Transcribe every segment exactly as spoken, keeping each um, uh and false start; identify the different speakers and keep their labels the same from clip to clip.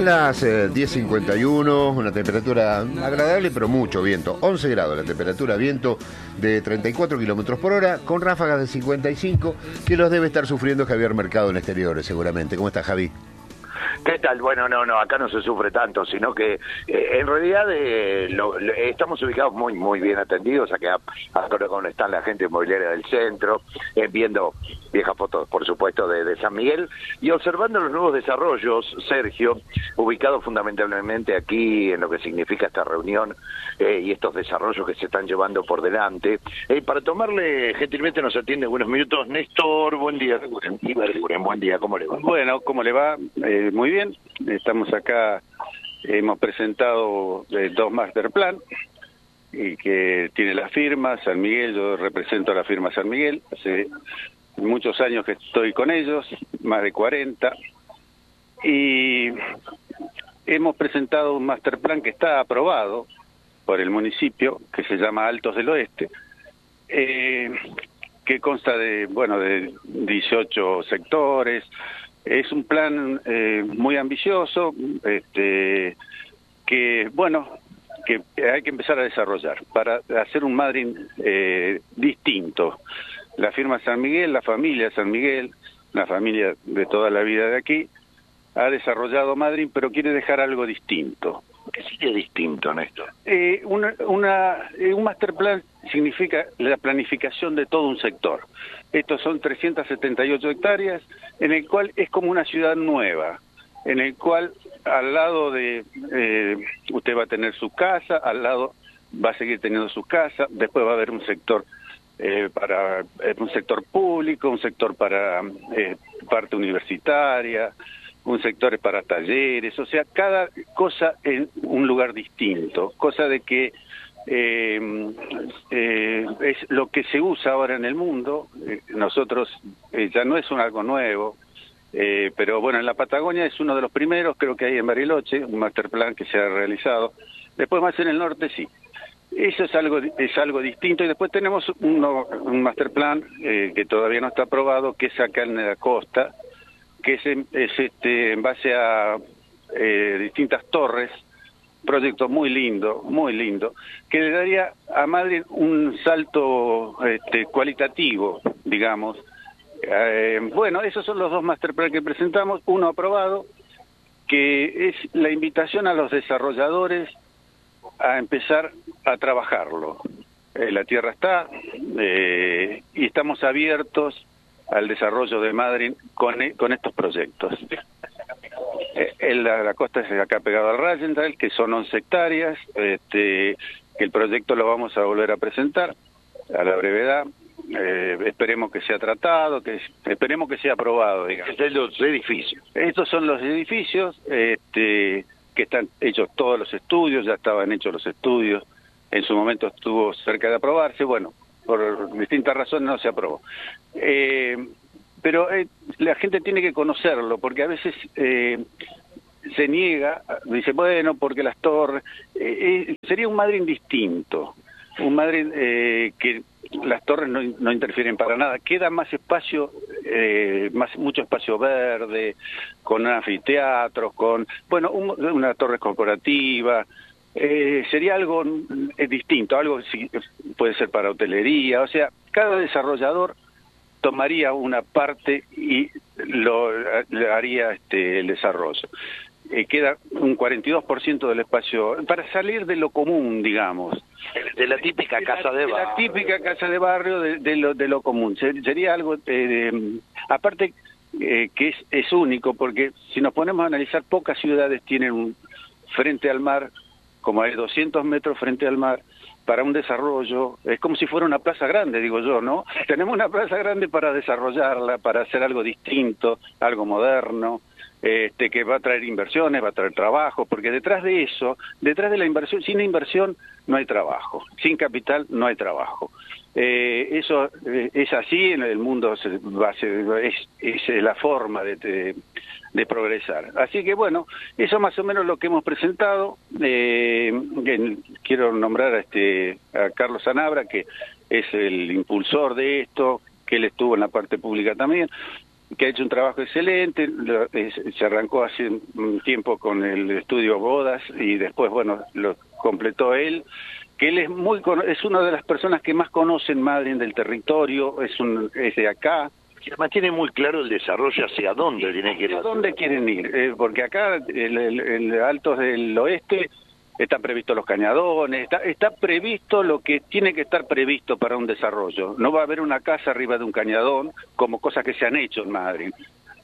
Speaker 1: Son las eh, diez cincuenta y uno, una temperatura agradable pero mucho viento, once grados la temperatura, viento de treinta y cuatro kilómetros por hora, con ráfagas de cincuenta y cinco, que los debe estar sufriendo Javier Mercado en exteriores seguramente. ¿Cómo está, Javi?
Speaker 2: ¿Qué tal? Bueno, no, no, acá no se sufre tanto, sino que eh, en realidad eh, lo, lo, estamos ubicados muy muy bien atendidos, acá ahora con están la gente inmobiliaria del centro, eh, viendo viejas fotos, por supuesto, de, de San Miguel, y observando los nuevos desarrollos, Sergio, ubicados fundamentalmente aquí en lo que significa esta reunión eh, y estos desarrollos que se están llevando por delante. Eh, para tomarle, gentilmente nos atiende unos minutos Néstor, buen día, Iberguren, buen día, ¿cómo le va?
Speaker 3: Bueno, ¿cómo le va? Eh, muy bien, estamos acá, hemos presentado eh, dos master plan y que tiene la firma San Miguel. Yo represento a la firma San Miguel, hace muchos años que estoy con ellos, más de cuarenta, y hemos presentado un master plan que está aprobado por el municipio, que se llama Altos del Oeste, eh, que consta de, bueno, de dieciocho sectores. Es un plan eh, muy ambicioso, este, que, bueno, que hay que empezar a desarrollar para hacer un Madryn eh, distinto. La firma San Miguel, la familia San Miguel, la familia de toda la vida de aquí, ha desarrollado Madryn, pero quiere dejar algo distinto.
Speaker 2: ¿Qué sería distinto, Néstor?
Speaker 3: Eh, una, una, eh, un master plan significa la planificación de todo un sector. Estos son trescientas setenta y ocho hectáreas, en el cual es como una ciudad nueva, en el cual al lado de, eh, usted va a tener su casa, al lado va a seguir teniendo su casa, después va a haber un sector eh, para eh, un sector público, un sector para eh, parte universitaria, un sector para talleres, o sea, cada cosa en un lugar distinto, cosa de que eh, eh, es lo que se usa ahora en el mundo. Eh, nosotros eh, ya no es un algo nuevo, eh, pero bueno, en la Patagonia es uno de los primeros, creo que hay en Bariloche, un master plan que se ha realizado, después más en el norte sí. Eso es algo es algo distinto, y después tenemos uno, un master plan eh, que todavía no está aprobado, que es acá en la costa, que es, en, es este, en base a eh, distintas torres, proyecto muy lindo, muy lindo, que le daría a Madryn un salto este, cualitativo, digamos. Eh, bueno, esos son los dos master plan que presentamos, uno aprobado, que es la invitación a los desarrolladores a empezar a trabajarlo. Eh, la tierra está, eh, y estamos abiertos al desarrollo de Madryn con, con estos proyectos. Eh, la, la costa es acá pegada al Rajendal, que son once hectáreas, este, que el proyecto lo vamos a volver a presentar a la brevedad. Eh, esperemos que sea tratado, que esperemos que sea aprobado, digamos.
Speaker 2: Estos son los edificios.
Speaker 3: Estos son los edificios, este, que están hechos todos los estudios, ya estaban hechos los estudios, en su momento estuvo cerca de aprobarse, bueno, por distintas razones no se aprobó. Eh, pero eh, la gente tiene que conocerlo, porque a veces eh, se niega, dice, bueno, porque las torres... Eh, eh, sería un Madryn distinto, un Madryn eh, que las torres no, no interfieren para nada, queda más espacio, eh, más mucho espacio verde, con anfiteatros, con, bueno, un, una torre corporativa... Eh, sería algo eh, distinto, algo si, puede ser para hotelería, o sea, cada desarrollador tomaría una parte y lo le haría este el desarrollo. Eh, queda un cuarenta y dos por ciento del espacio para salir de lo común, digamos,
Speaker 2: de la típica de casa
Speaker 3: la,
Speaker 2: de
Speaker 3: barrio,
Speaker 2: barrio,
Speaker 3: de la típica casa de barrio, de, de lo de lo común. Sería algo, eh, de, aparte eh, que es es único, porque si nos ponemos a analizar, pocas ciudades tienen un frente al mar. Como hay doscientos metros frente al mar, para un desarrollo, es como si fuera una plaza grande, digo yo, ¿no? Tenemos una plaza grande para desarrollarla, para hacer algo distinto, algo moderno, este, que va a traer inversiones, va a traer trabajo, porque detrás de eso, detrás de la inversión, sin inversión no hay trabajo, sin capital no hay trabajo. Eh, eso eh, es así, en el mundo se va a ser, es, es la forma de, de, de progresar. Así que bueno, eso más o menos lo que hemos presentado. Eh, quiero nombrar a, este, a Carlos Sanabra, que es el impulsor de esto, que él estuvo en la parte pública también. que ha hecho un trabajo excelente, lo, es, se arrancó hace un tiempo con el estudio Bodas y después, bueno, lo completó él, que él es muy es una de las personas que más conocen Madryn del territorio, es, un, es de acá.
Speaker 2: Además tiene muy claro el desarrollo hacia dónde tiene que ir.
Speaker 3: ¿A dónde quieren ir? Eh, porque acá, en el, el Altos del Oeste, están previstos los cañadones, está, está previsto lo que tiene que estar previsto para un desarrollo. No va a haber una casa arriba de un cañadón, como cosas que se han hecho en Madryn,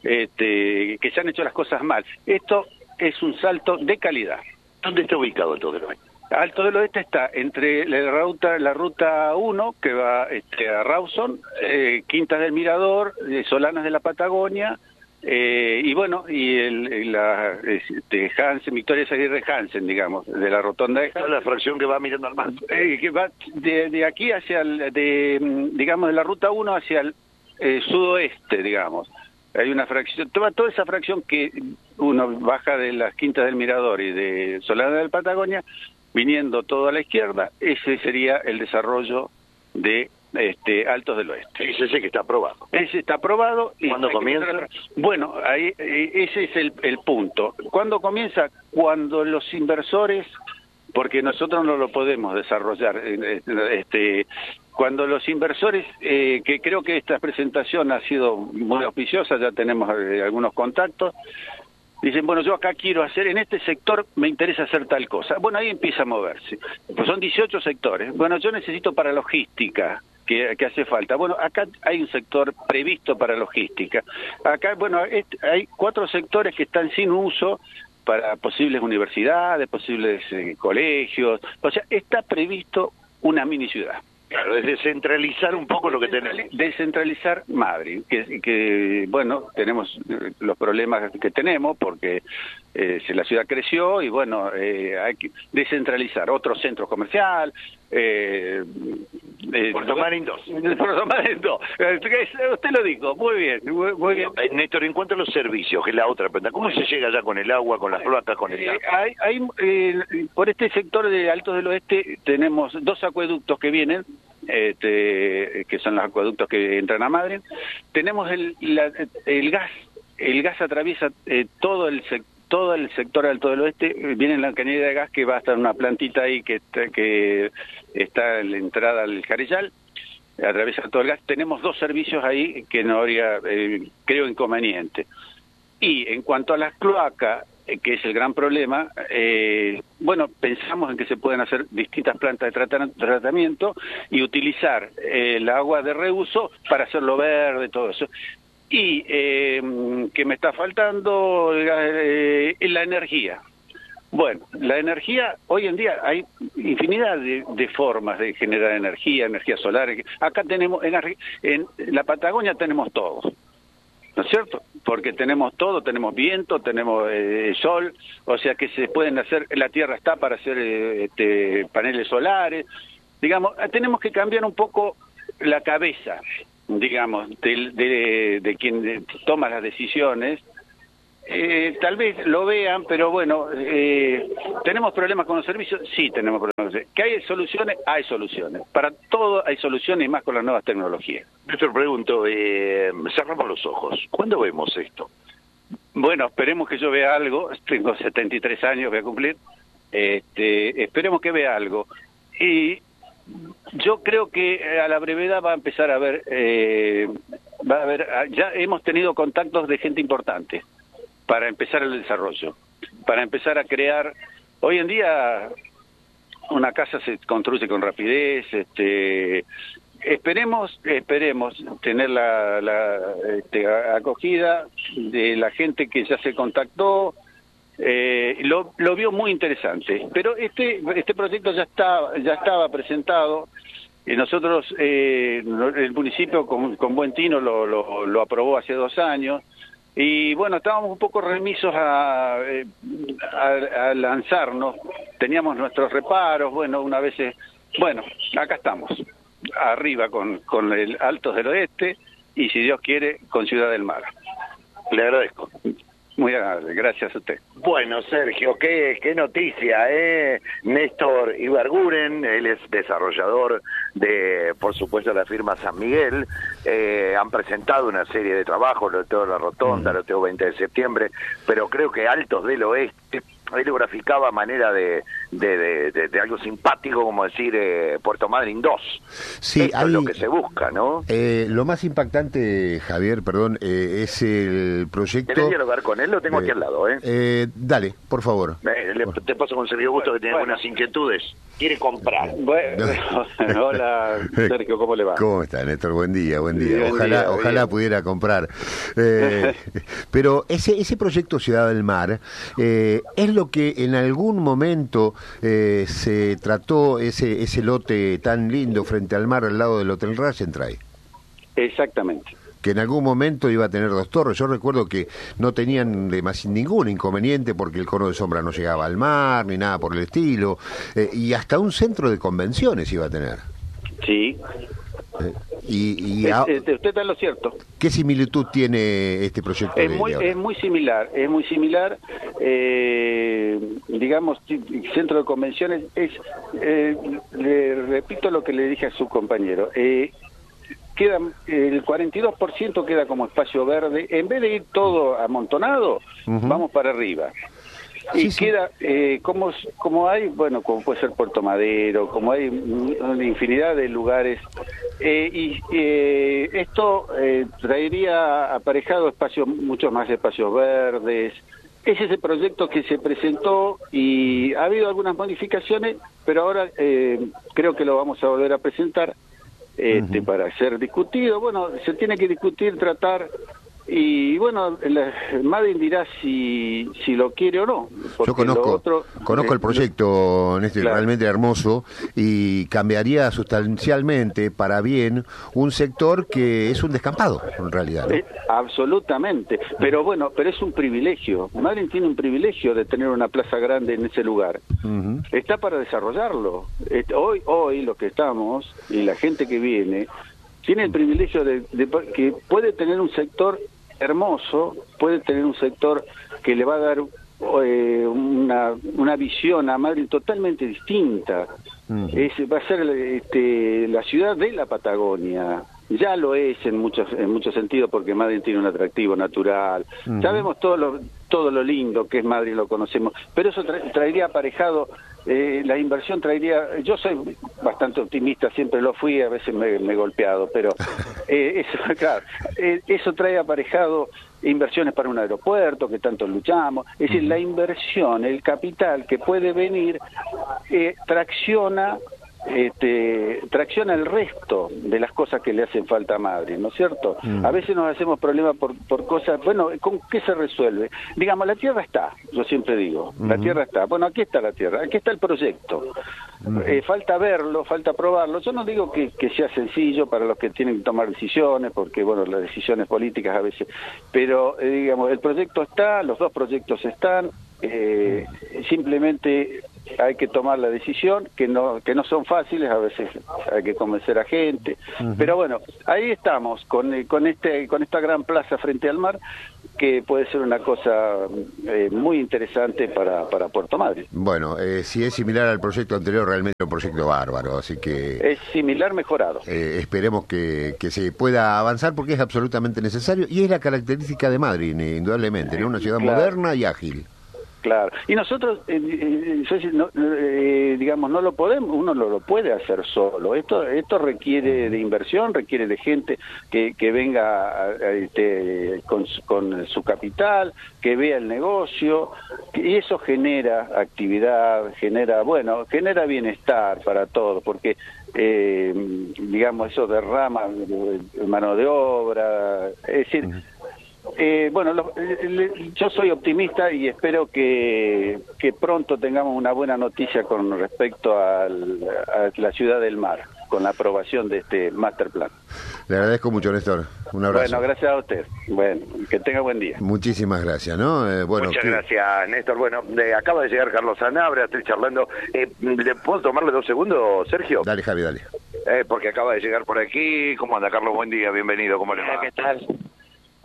Speaker 3: este, que se han hecho las cosas mal. Esto es un salto de calidad.
Speaker 2: ¿Dónde está ubicado Alto del Oeste?
Speaker 3: Alto del Oeste está entre la ruta la ruta uno, que va este, a Rawson, eh, Quintas del Mirador, eh, Solanas de la Patagonia, Eh, y bueno, y el, la este, Hansen, Victoria Aguirre Hansen, digamos, de la rotonda de Hansen,
Speaker 2: la fracción que va mirando al mar,
Speaker 3: eh, que va de, de aquí hacia el, de, digamos, de la ruta uno hacia el eh, sudoeste, digamos. Hay una fracción, toda, toda esa fracción que uno baja de las Quintas del Mirador y de Solana del Patagonia, viniendo todo a la izquierda, ese sería el desarrollo de Este, Altos del Oeste.
Speaker 2: Ese es el que está aprobado.
Speaker 3: Ese está aprobado. Y
Speaker 2: ¿Cuándo comienza?
Speaker 3: Bueno, ahí, ese es el, el punto. ¿Cuándo comienza? Cuando los inversores, porque nosotros no lo podemos desarrollar, este, cuando los inversores, eh, que creo que esta presentación ha sido muy auspiciosa, ya tenemos eh, algunos contactos, dicen, bueno, yo acá quiero hacer, en este sector me interesa hacer tal cosa. Bueno, ahí empieza a moverse. Pues son dieciocho sectores. Bueno, yo necesito para logística, que, que hace falta. Bueno, acá hay un sector previsto para logística. Acá, bueno, hay cuatro sectores que están sin uso para posibles universidades, posibles eh, colegios. O sea, está previsto una mini ciudad.
Speaker 2: Claro, es descentralizar un poco lo que tenemos.
Speaker 3: Descentralizar Madryn, que, que bueno, tenemos los problemas que tenemos porque eh, la ciudad creció y bueno, eh, hay que descentralizar otro centro comercial. Eh, eh,
Speaker 2: Puerto Madryn dos.
Speaker 3: Puerto Madryn dos. Usted lo dijo, muy bien, muy, muy bien.
Speaker 2: Eh, Néstor, en cuanto a los servicios, que es la otra pregunta, ¿cómo se llega allá con el agua, con las placas, con el
Speaker 3: eh, hay, hay, eh, por este sector de Altos del Oeste tenemos dos acueductos que vienen, este, que son los acueductos que entran a Madryn. Tenemos el, la, el gas, el gas atraviesa eh, todo el sector. Todo el sector Alto del Oeste, viene en la cañería de gas que va a estar una plantita ahí que está, que está en la entrada al Jarellal, atraviesa todo el gas. Tenemos dos servicios ahí que no habría, eh, creo, inconveniente. Y en cuanto a las cloacas, eh, que es el gran problema, eh, bueno, pensamos en que se pueden hacer distintas plantas de trata tratamiento y utilizar eh, el agua de reuso para hacerlo verde, todo eso. Y eh, que me está faltando eh, la energía. Bueno, la energía, hoy en día hay infinidad de, de formas de generar energía, energía solar. Acá tenemos, en, en la Patagonia tenemos todo, ¿no es cierto? Porque tenemos todo, tenemos viento, tenemos eh, sol, o sea que se pueden hacer, la tierra está para hacer eh, este, paneles solares. Digamos, tenemos que cambiar un poco la cabeza, digamos, de, de, de quien toma las decisiones. Eh, tal vez lo vean, pero bueno, eh, ¿tenemos problemas con los servicios? Sí, tenemos problemas. ¿Que hay soluciones? Hay soluciones. Para todo hay soluciones y más con las nuevas tecnologías.
Speaker 2: Néstor, pregunto, eh, cerramos los ojos. ¿Cuándo vemos esto?
Speaker 3: Bueno, esperemos que yo vea algo. Tengo setenta y tres años, voy a cumplir. Este, esperemos que vea algo. Y yo creo que a la brevedad va a empezar a ver, eh, va a haber, ya hemos tenido contactos de gente importante para empezar el desarrollo, para empezar a crear. Hoy en día una casa se construye con rapidez. Este, esperemos, esperemos tener la, la este, acogida de la gente que ya se contactó. Eh, lo, lo vio muy interesante, pero este este proyecto ya estaba ya estaba presentado y nosotros eh, el municipio con, con buen tino lo, lo, lo aprobó hace dos años y bueno, estábamos un poco remisos a, a, a lanzarnos, teníamos nuestros reparos, bueno, una vez, bueno, acá estamos, arriba con, con el Altos del Oeste y si Dios quiere con Ciudad del Mar.
Speaker 2: Le agradezco.
Speaker 3: Muy agradable, gracias a usted.
Speaker 2: Bueno, Sergio, qué, qué noticia, ¿eh? Néstor Ibarguren, él es desarrollador de, por supuesto, la firma San Miguel. Eh, han presentado una serie de trabajos, Loteo La Rotonda, mm. Loteo veinte de septiembre, pero creo que Altos del Oeste, él lo graficaba a manera de, de, de, de, de algo simpático, como decir eh, Puerto Madryn dos.
Speaker 1: Sí,
Speaker 2: Esto
Speaker 1: hay,
Speaker 2: es lo que se busca, ¿no?
Speaker 1: Eh, lo más impactante, Javier, perdón, eh, es el proyecto...
Speaker 2: ¿Querés dialogar con él? Lo tengo
Speaker 1: eh,
Speaker 2: aquí al lado, ¿eh?
Speaker 1: eh Dale, por favor.
Speaker 2: Eh, le, te paso con Sergio Gusto, que tiene bueno. algunas inquietudes. Quiere comprar.
Speaker 3: Bueno, hola, Sergio, ¿cómo le va?
Speaker 1: ¿Cómo está, Néstor? Buen día, buen día.
Speaker 3: Buen
Speaker 1: ojalá
Speaker 3: día,
Speaker 1: ojalá
Speaker 3: bien.
Speaker 1: pudiera comprar. Eh, pero ese ese proyecto Ciudad del Mar eh, es lo que en algún momento eh, se trató, ese ese lote tan lindo frente al mar al lado del Hotel Rajentray.
Speaker 3: Exactamente.
Speaker 1: Que en algún momento iba a tener dos torres. Yo recuerdo que no tenían demas, ningún inconveniente porque el cono de sombra no llegaba al mar, ni nada por el estilo, eh, y hasta un centro de convenciones iba a tener.
Speaker 3: Sí.
Speaker 1: Eh, y, y
Speaker 3: es,
Speaker 1: a,
Speaker 3: es, usted está en lo cierto.
Speaker 1: ¿Qué similitud tiene este proyecto?
Speaker 3: Es
Speaker 1: de,
Speaker 3: muy,
Speaker 1: de
Speaker 3: es muy similar, es muy similar. Eh, digamos, centro de convenciones es, eh, le repito lo que le dije a su compañero. Eh, Queda, el cuarenta y dos por ciento queda como espacio verde. En vez de ir todo amontonado, uh-huh. vamos para arriba. Y sí, sí. queda, eh, como, como hay, bueno, como puede ser Puerto Madero, como hay una infinidad de lugares. Eh, y eh, esto eh, traería aparejado espacios, muchos más espacios verdes. Ese es el proyecto que se presentó y ha habido algunas modificaciones, pero ahora eh, creo que lo vamos a volver a presentar. Este, uh-huh. para ser discutido. Bueno, se tiene que discutir, tratar, y bueno, la, Madryn dirá si si lo quiere o no.
Speaker 1: Yo conozco,
Speaker 3: otro,
Speaker 1: conozco
Speaker 3: eh,
Speaker 1: el proyecto, Néstor, claro. realmente hermoso, y cambiaría sustancialmente para bien un sector que es un descampado, en realidad, ¿no?
Speaker 3: eh, absolutamente, pero bueno, pero es un privilegio. Madryn tiene un privilegio de tener una plaza grande en ese lugar. Uh-huh. Está para desarrollarlo. Este, hoy, hoy lo que estamos, y la gente que viene, tiene el privilegio de, de que puede tener un sector hermoso, puede tener un sector que le va a dar eh, una, una visión a Madryn totalmente distinta. Uh-huh. Es, va a ser este, la ciudad de la Patagonia. Ya lo es en muchos en muchos sentidos porque Madryn tiene un atractivo natural. Uh-huh. Sabemos todo lo todo lo lindo que es Madryn, lo conocemos, pero eso tra- traería aparejado eh, la inversión traería. Yo soy bastante optimista, siempre lo fui, a veces me, me he golpeado, pero eh, eso claro, eh, eso trae aparejado inversiones para un aeropuerto que tanto luchamos. Es decir, la inversión, el capital que puede venir eh, tracciona Este, tracciona el resto de las cosas que le hacen falta a Madryn, ¿no es cierto? Mm. A veces nos hacemos problemas por, por cosas, bueno, ¿con qué se resuelve? Digamos, la tierra está, yo siempre digo, mm-hmm. la tierra está, bueno, aquí está la tierra, aquí está el proyecto, mm-hmm. eh, falta verlo, falta probarlo. Yo no digo que, que sea sencillo para los que tienen que tomar decisiones, porque, bueno, las decisiones políticas a veces, pero, eh, digamos, el proyecto está, los dos proyectos están, eh, simplemente hay que tomar la decisión, que no que no son fáciles, a veces hay que convencer a gente, uh-huh. pero bueno, ahí estamos con con este con esta gran plaza frente al mar, que puede ser una cosa eh, muy interesante para, para Puerto Madryn.
Speaker 1: Bueno, eh, si es similar al proyecto anterior, realmente es un proyecto bárbaro, así que...
Speaker 3: Es similar, mejorado.
Speaker 1: Eh, esperemos que, que se pueda avanzar porque es absolutamente necesario, y es la característica de Madryn, eh, indudablemente, ¿no? Una ciudad claro. moderna y ágil.
Speaker 3: Claro, y nosotros, eh, eh, no, eh, digamos, no lo podemos, uno no lo puede hacer solo. Esto esto requiere de inversión, requiere de gente que, que venga a, a, este, con, con su capital, que vea el negocio, y eso genera actividad, genera, bueno, genera bienestar para todos, porque, eh, digamos, eso derrama mano de obra, es decir... Uh-huh. Eh, bueno, lo, le, yo soy optimista y espero que, que pronto tengamos una buena noticia con respecto al, a la Ciudad del Mar, con la aprobación de este master plan.
Speaker 1: Le agradezco mucho, Néstor. Un abrazo.
Speaker 3: Bueno, gracias a usted. Bueno, que tenga buen día.
Speaker 1: Muchísimas gracias, ¿no? Eh, bueno,
Speaker 2: Muchas
Speaker 1: ¿qué?
Speaker 2: gracias, Néstor. Bueno, eh, acaba de llegar Carlos Sanabria, estoy charlando. Eh, ¿Le puedo tomarle dos segundos, Sergio?
Speaker 1: Dale, Javi, dale.
Speaker 2: Eh, porque acaba de llegar por aquí. ¿Cómo anda, Carlos? Buen día, bienvenido. ¿Cómo le va?
Speaker 4: ¿Qué tal?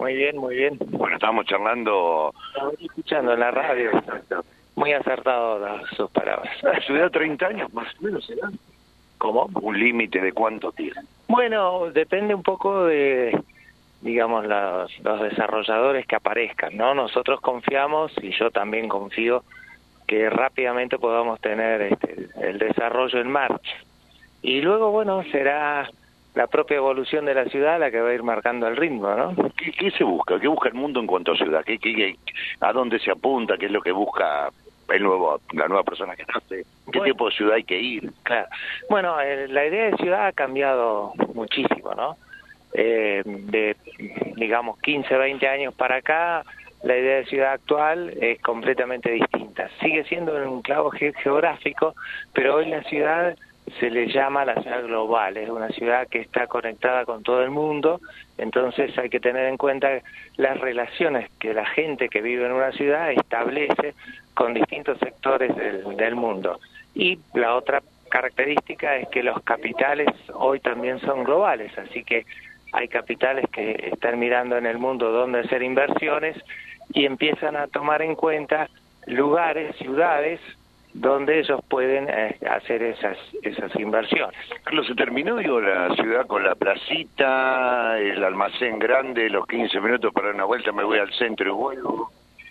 Speaker 4: Muy bien, muy bien.
Speaker 2: Bueno, estábamos charlando...
Speaker 4: Estaba escuchando en la radio. Muy acertado las, sus palabras.
Speaker 2: La ciudad, treinta años más o menos, ¿será?
Speaker 4: ¿Cómo?
Speaker 2: ¿Un límite de cuánto tiene?
Speaker 4: Bueno, depende un poco de, digamos, los, los desarrolladores que aparezcan, ¿no? Nosotros confiamos, y yo también confío, que rápidamente podamos tener este, el desarrollo en marcha. Y luego, bueno, será la propia evolución de la ciudad la que va a ir marcando el ritmo, ¿no?
Speaker 2: ¿Qué, qué se busca? ¿Qué busca el mundo en cuanto a ciudad? ¿Qué, qué, qué, ¿A dónde se apunta? ¿Qué es lo que busca el nuevo, la nueva persona que nace? ¿Qué
Speaker 4: Bueno,
Speaker 2: tipo de ciudad hay que ir?
Speaker 4: Claro. Bueno, eh, la idea de ciudad ha cambiado muchísimo, ¿no? Eh, de, digamos, quince, veinte años para acá, la idea de ciudad actual es completamente distinta. Sigue siendo un enclave ge geográfico, pero hoy la ciudad se le llama la ciudad global, es una ciudad que está conectada con todo el mundo, entonces hay que tener en cuenta las relaciones que la gente que vive en una ciudad establece con distintos sectores del, del mundo. Y la otra característica es que los capitales hoy también son globales, así que hay capitales que están mirando en el mundo dónde hacer inversiones y empiezan a tomar en cuenta lugares, ciudades, donde ellos pueden eh, hacer esas esas inversiones.
Speaker 2: Carlos, se terminó, digo, la ciudad con la placita, el almacén grande, los quince minutos para una vuelta, me voy al centro y vuelvo.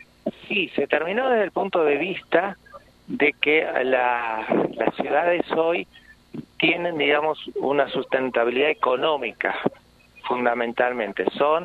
Speaker 4: Sí, se terminó desde el punto de vista de que la, las ciudades hoy tienen, digamos, una sustentabilidad económica, fundamentalmente. Son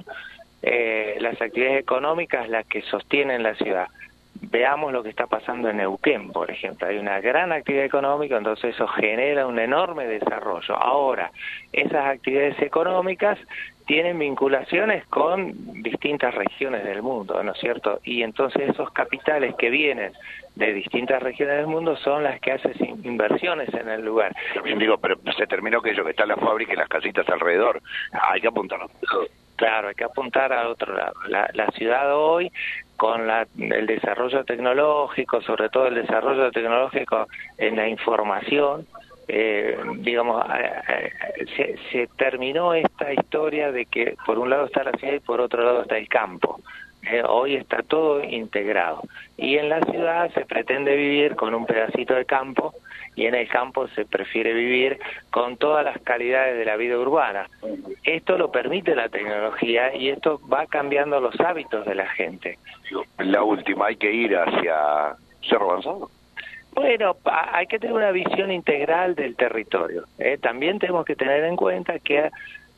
Speaker 4: eh, las actividades económicas las que sostienen la ciudad. Veamos lo que está pasando en Neuquén, por ejemplo. Hay una gran actividad económica, entonces eso genera un enorme desarrollo. Ahora, esas actividades económicas tienen vinculaciones con distintas regiones del mundo, ¿no es cierto? Y entonces esos capitales que vienen de distintas regiones del mundo son las que hacen inversiones en el lugar.
Speaker 2: También digo, pero se terminó aquello que está la fábrica y las casitas alrededor. Hay que apuntar a otro lado.
Speaker 4: Claro, hay que apuntar a otro lado. La, la ciudad hoy, con la, el desarrollo tecnológico, sobre todo el desarrollo tecnológico en la información, eh, digamos, eh, se, se terminó esta historia de que por un lado está la ciudad y por otro lado está el campo. Eh, hoy está todo integrado. Y en la ciudad se pretende vivir con un pedacito de campo y en el campo se prefiere vivir con todas las calidades de la vida urbana. Esto lo permite la tecnología y esto va cambiando los hábitos de la gente.
Speaker 2: La última, hay que ir hacia Cerro Avanzado.
Speaker 4: Bueno, hay que tener una visión integral del territorio. ¿eh? También tenemos que tener en cuenta que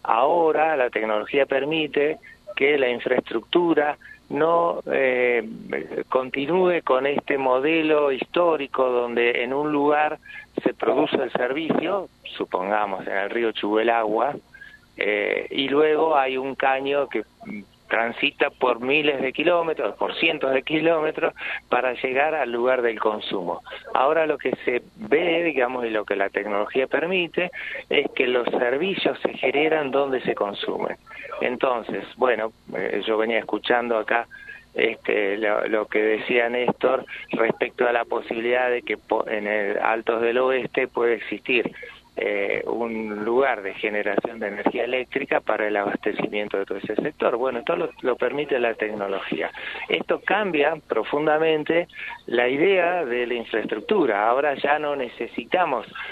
Speaker 4: ahora la tecnología permite que la infraestructura no eh, continúe con este modelo histórico donde en un lugar se produce el servicio, supongamos en el río Chubelagua, eh, y luego hay un caño que transita por miles de kilómetros, por cientos de kilómetros, para llegar al lugar del consumo. Ahora lo que se ve, digamos, y lo que la tecnología permite, es que los servicios se generan donde se consumen. Entonces, bueno, eh, yo venía escuchando acá este, lo, lo que decía Néstor respecto a la posibilidad de que en el Altos del Oeste puede existir Eh, un lugar de generación de energía eléctrica para el abastecimiento de todo ese sector. Bueno, esto lo, lo permite la tecnología. Esto cambia profundamente la idea de la infraestructura. Ahora ya no necesitamos